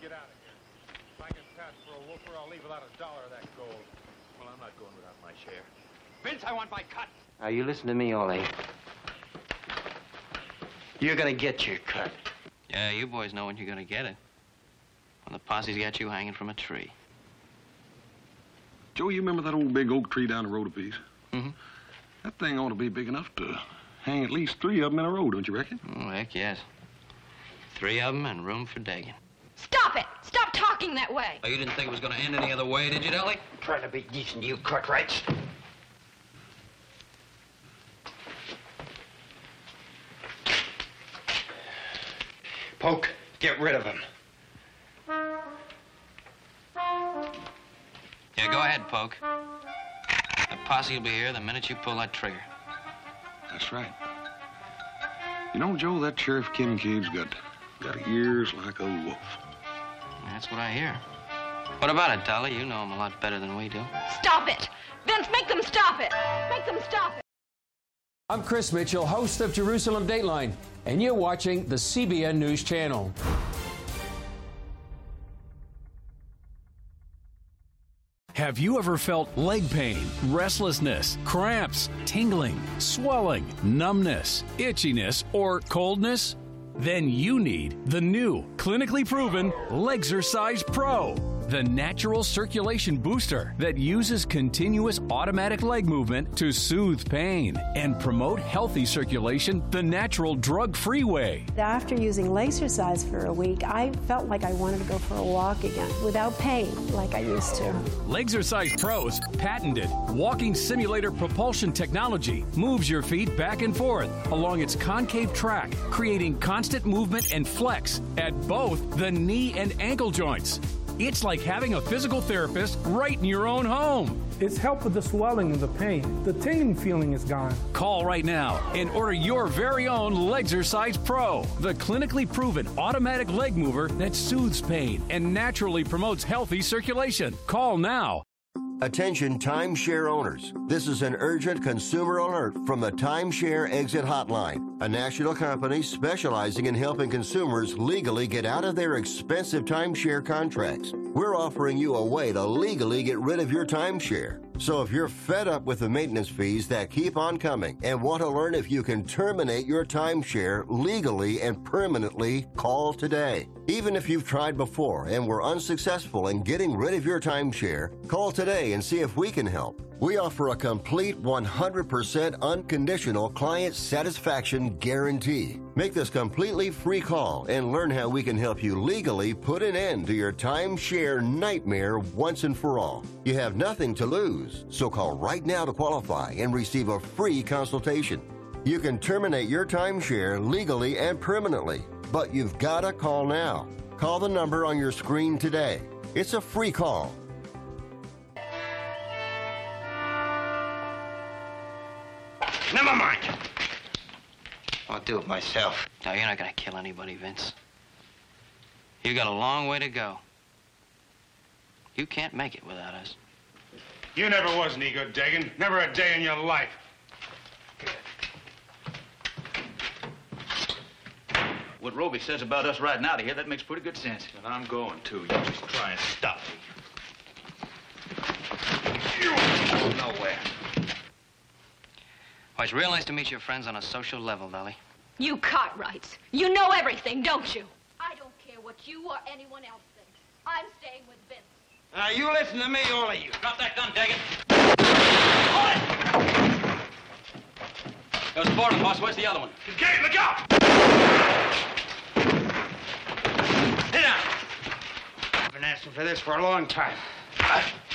get out of here. If I can pass for a wolfer, I'll leave without $1 of that gold. Well, I'm not going without my share. Vince, I want my cut. Now, you listen to me, Ole. You're gonna get your cut. Yeah, you boys know when you're gonna get it. When the posse's got you hanging from a tree. Joe, you remember that old big oak tree down the road a piece? Mm-hmm. That thing ought to be big enough to hang at least 3 of them in a row, don't you reckon? Oh, heck yes. 3 of them and room for digging. Stop it! Stop talking that way! Oh, you didn't think it was gonna end any other way, did you, Dolly? Trying to be decent, you Cartwrights. Poke, get rid of him. Yeah, go ahead, Poke. The posse will be here the minute you pull that trigger. That's right. You know, Joe, that Sheriff Kincaid's got ears like a wolf. That's what I hear. What about it, Dolly? You know him a lot better than we do. Stop it! Vince, make them stop it! Make them stop it! I'm Chris Mitchell, host of Jerusalem Dateline, and you're watching the CBN News Channel. Have you ever felt leg pain, restlessness, cramps, tingling, swelling, numbness, itchiness, or coldness? Then you need the new, clinically proven Legzercise Pro, the natural circulation booster that uses continuous automatic leg movement to soothe pain and promote healthy circulation the natural drug-free way. After using Legzercise for a week, I felt like I wanted to go for a walk again without pain like I used to. Legzercise Pro's patented walking simulator propulsion technology moves your feet back and forth along its concave track, creating constant movement and flex at both the knee and ankle joints. It's like having a physical therapist right in your own home. It's helped with the swelling and the pain. The tingling feeling is gone. Call right now and order your very own Legzercise Pro, the clinically proven automatic leg mover that soothes pain and naturally promotes healthy circulation. Call now. Attention timeshare owners. This is an urgent consumer alert from the Timeshare Exit Hotline, a national company specializing in helping consumers legally get out of their expensive timeshare contracts. We're offering you a way to legally get rid of your timeshare. So if you're fed up with the maintenance fees that keep on coming and want to learn if you can terminate your timeshare legally and permanently, call today. Even if you've tried before and were unsuccessful in getting rid of your timeshare, call today and see if we can help. We offer a complete 100% unconditional client satisfaction guarantee. Make this completely free call and learn how we can help you legally put an end to your timeshare nightmare once and for all. You have nothing to lose, so call right now to qualify and receive a free consultation. You can terminate your timeshare legally and permanently, but you've got to call now. Call the number on your screen today. It's a free call. Never mind. I'll do it myself. No, you're not gonna kill anybody, Vince. You got a long way to go. You can't make it without us. You never was any good, Dagan. Never a day in your life. What Roby says about us riding out of here, that makes pretty good sense. And I'm going to. You just try and stop me. Nowhere. Well, it's real nice to meet your friends on a social level, Dolly. You Cartwrights, you know everything, don't you? I don't care what you or anyone else thinks. I'm staying with Vince. Now, you listen to me, all of you. Drop that gun, Dagan. Hold it! There's four of them, boss. Where's the other one? Kincaid, look out! Sit down. I've been asking for this for a long time.